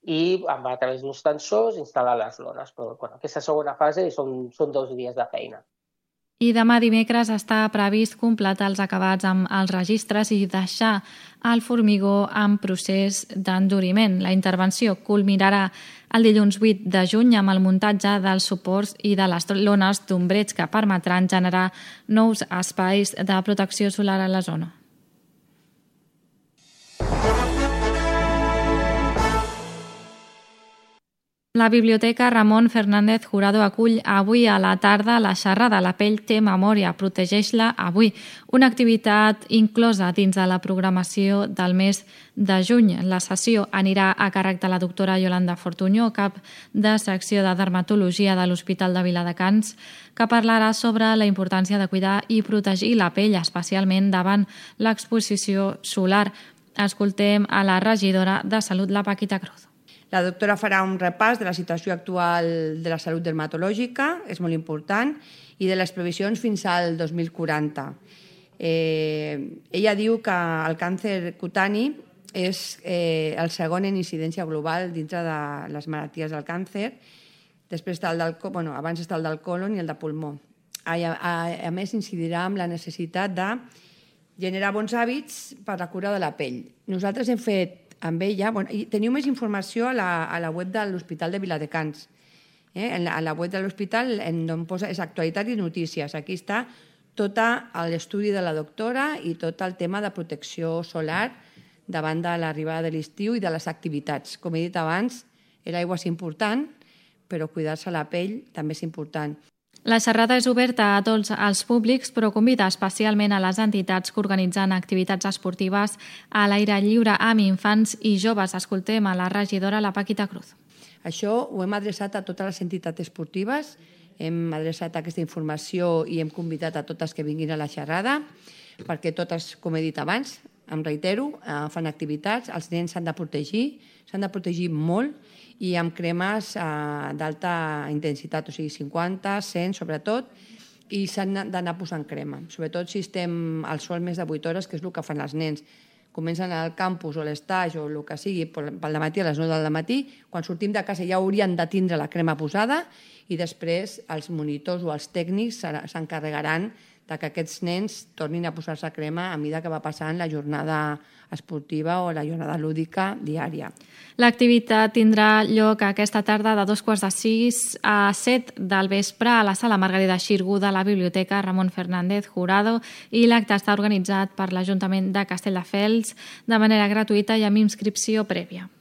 i a través d'uns tensors instal·lar les lones. Però aquesta segona fase són 2 dies de feina. I demà dimecres està previst completar els acabats amb els registres i deixar el formigó en procés d'enduriment. La intervenció culminarà el dilluns 8 de juny amb el muntatge dels suports i de les lones d'ombreig que permetran generar nous espais de protecció solar a la zona. La Biblioteca Ramon Fernández Jurado acull avui a la tarda la xerrada La pell té memòria, protegeix-la avui, una activitat inclosa dins de la programació del mes de juny. La sessió anirà a càrrec de la doctora Yolanda Fortuño, cap de secció de dermatologia de l'Hospital de Viladecans, que parlarà sobre la importància de cuidar i protegir la pell, especialment davant l'exposició solar. Escoltem a la regidora de Salut, la Paquita Cruz. La doctora farà un repàs de la situació actual de la salut dermatològica, és molt important, i de les previsions fins al 2040. Ella diu que el càncer cutani és el segon en incidència global dintre de les malalties del càncer. Després abans està el del colon i el de pulmó. A més, incidirà en la necessitat de generar bons hàbits per la cura de la pell. Nosaltres hem fet amb ella, teniu més informació a la web de l'Hospital de Viladecans. A la web de l'hospital on posa és actualitat i notícies. Aquí està tot l'estudi de la doctora i tot el tema de protecció solar davant de l'arribada de l'estiu i de les activitats. Com he dit abans, l'aigua és important, però cuidar-se la pell també és important. La xerrada és oberta a tots els públics, però convida especialment a les entitats que organitzen activitats esportives a l'aire lliure amb infants i joves. Escoltem a la regidora, la Paquita Cruz. Això ho hem adreçat a totes les entitats esportives, hem adreçat aquesta informació i hem convidat a totes que vinguin a la xerrada, perquè totes, com he dit abans, em reitero, fan activitats, els nens s'han de protegir molt, i amb cremes d'alta intensitat, o sigui 50, 100 sobretot, i s'han d'anar posant crema. Sobretot si estem al sol més de 8 hores, que és el que fan els nens. Comencen al campus o l'estage o el que sigui pel matí a les 9 del matí, quan sortim de casa ja haurien de tindre la crema posada i després els monitors o els tècnics s'encarregaran que aquests nens tornin a posar-se crema a mesura que va passant la jornada esportiva o la jornada lúdica diària. L'activitat tindrà lloc aquesta tarda de 5:45 a 7 del vespre a la sala Margarida Xirgu de la Biblioteca Ramon Fernández Jurado i l'acte està organitzat per l'Ajuntament de Castelldefels de manera gratuïta i amb inscripció prèvia.